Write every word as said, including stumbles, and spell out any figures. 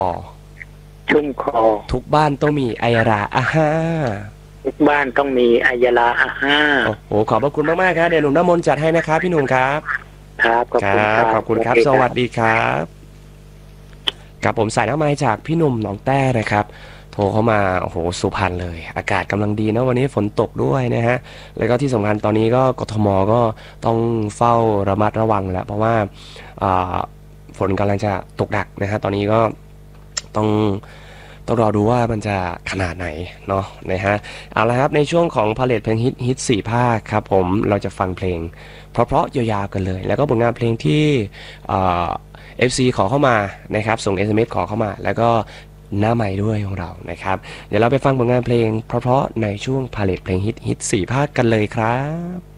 ชุ่มคอทุกบ้านต้องมีไอยาราอาฮ่าทุกบ้านต้องมีอายาลาอาห้าโอ้โหขอบพระคุณมากๆครับเดี๋ยวหนุ่มน้ำมนต์จัดให้นะครับพี่หนุ่มครับครับขอบคคุณรับครับขอบคุณครับสวัสดีครับกับผมสายน้ำไม้จากพี่หนุ่มหนองแต้นะครับโทรเข้ามาโอ้โหสุพรรณเลยอากาศกำลังดีนะวันนี้ฝนตกด้วยนะฮะแล้วก็ที่สำคัญตอนนี้ก็กทมก็ต้องเฝ้าระมัดระวังแล้วเพราะว่าฝนกำลังจะตกหนักนะฮะตอนนี้ก็ต้องต้องรอดูว่ามันจะขนาดไหนเนาะนะฮะเอาละครับในช่วงของพาเลทเพลงฮิตฮิตสี่ภาคครับผมเราจะฟังเพลงเพราะๆยาวๆกันเลยแล้วก็ผลงานเพลงที่เอฟซีขอเข้ามานะครับส่ง เอส เอ็ม เอส ขอเข้ามาแล้วก็หน้าใหม่ด้วยของเรานะครับเดี๋ยวเราไปฟังผลงานเพลงเพราะๆในช่วงพาเลทเพลงฮิตฮิตสี่ภาคกันเลยครับ